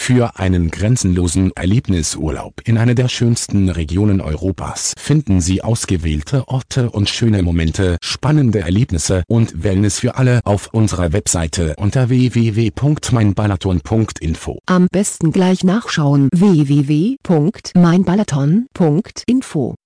Für einen grenzenlosen Erlebnisurlaub in einer der schönsten Regionen Europas finden Sie ausgewählte Orte und schöne Momente, spannende Erlebnisse und Wellness für alle auf unserer Webseite unter www.meinbalaton.info. Am besten gleich nachschauen: www.meinbalaton.info.